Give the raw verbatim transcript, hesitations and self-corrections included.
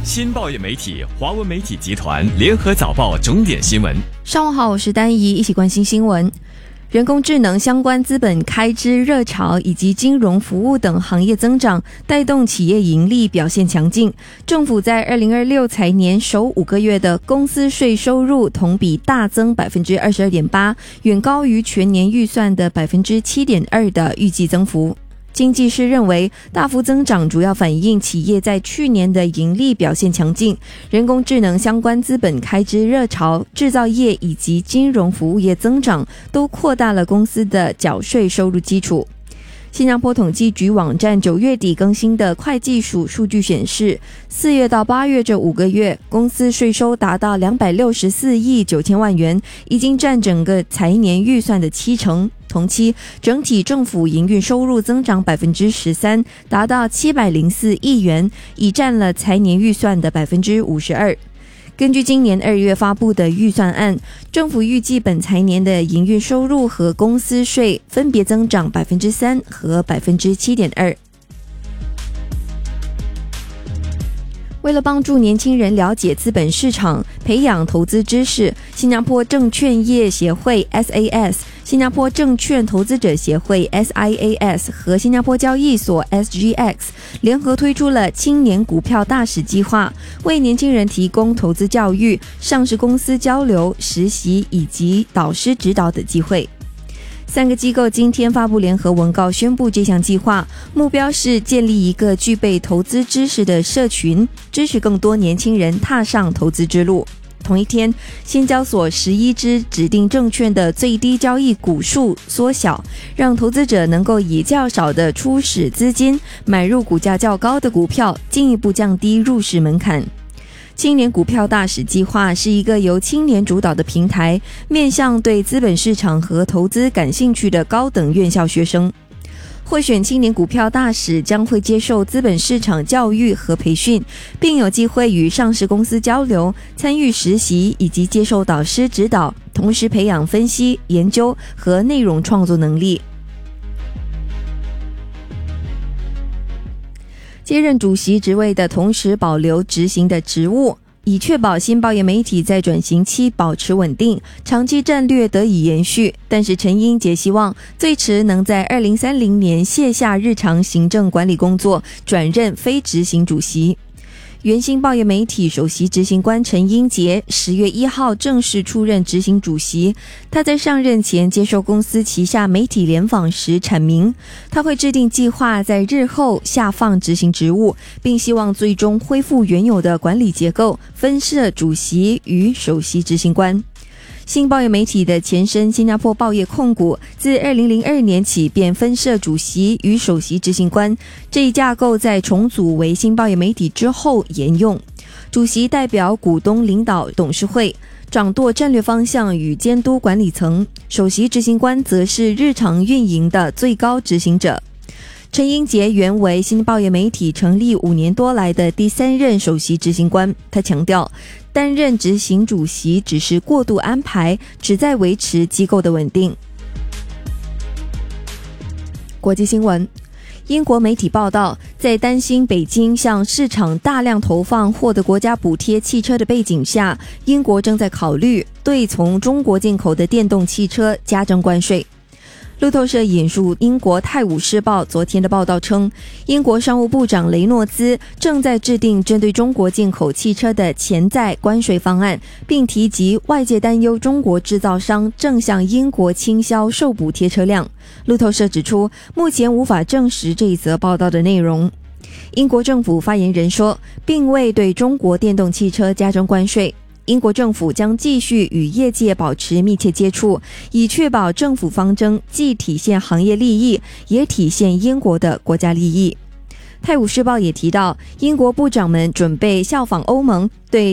新报业媒体、华文媒体集团联合早报重点新闻。 上午好，我是丹怡，一起关心新闻。人工智能相关资本开支热潮以及金融服务等行业增长，带动企业盈利表现强劲。政府在二零二六财年首五个月的公司税收入同比大增 百分之二十二点八， 远高于全年预算的 百分之七点二 的预计增幅。经济师认为，大幅增长主要反映企业在去年的盈利表现强劲，人工智能相关资本开支热潮、制造业以及金融服务业增长都扩大了公司的缴税收入基础。新加坡统计局网站九月底更新的会计署数据显示，四月到八月这五个月，公司税收达到两百六十四亿九千万元，已经占整个财年预算的七成。同期，整体政府营运收入增长 百分之十三， 达到七百零四亿元，已占了财年预算的 百分之五十二。根据今年二月发布的预算案，政府预计本财年的营运收入和公司税分别增长 百分之三 和 百分之七点二。为了帮助年轻人了解资本市场，培养投资知识，新加坡证券业协会 S A S、 新加坡证券投资者协会 S I A S 和新加坡交易所 S G X 联合推出了青年股票大使计划，为年轻人提供投资教育、上市公司交流、实习以及导师指导的机会。三个机构今天发布联合文告，宣布这项计划目标是建立一个具备投资知识的社群，支持更多年轻人踏上投资之路。同一天，新交所十一只指定证券的最低交易股数缩小，让投资者能够以较少的初始资金买入股价较高的股票，进一步降低入市门槛。青年股票大使计划是一个由青年主导的平台，面向对资本市场和投资感兴趣的高等院校学生。获选青年股票大使将会接受资本市场教育和培训，并有机会与上市公司交流、参与实习以及接受导师指导，同时培养分析、研究和内容创作能力。接任主席职位的同时保留执行的职务，以确保新报业媒体在转型期保持稳定，长期战略得以延续。但是陈英杰希望最迟能在二零三零年卸下日常行政管理工作，转任非执行主席。原新报业媒体首席执行官陈英杰十月一号正式出任执行主席。他在上任前接受公司旗下媒体联访时阐明，他会制定计划在日后下放执行职务，并希望最终恢复原有的管理结构，分设主席与首席执行官。新报业媒体的前身新加坡报业控股自二零零二年起便分设主席与首席执行官，这一架构在重组为新报业媒体之后沿用。主席代表股东领导董事会，掌舵战略方向与监督管理层，首席执行官则是日常运营的最高执行者。陈英杰原为新报业媒体成立五年多来的第三任首席执行官，他强调，担任执行主席只是过渡安排，旨在维持机构的稳定。国际新闻，英国媒体报道，在担心北京向市场大量投放获得国家补贴汽车的背景下，英国正在考虑对从中国进口的电动汽车加征关税。路透社引述英国《泰晤士报》昨天的报道称，英国商务部长雷诺兹正在制定针对中国进口汽车的潜在关税方案，并提及外界担忧中国制造商正向英国倾销受补贴车辆。路透社指出，目前无法证实这一则报道的内容。英国政府发言人说，并未对中国电动汽车加征关税。英国政府将继续与业界保持密切接触，以确保政府方针既体现行业利益，也体现英国的国家利益。泰晤士报也提到，英国部长们准备效仿欧盟，对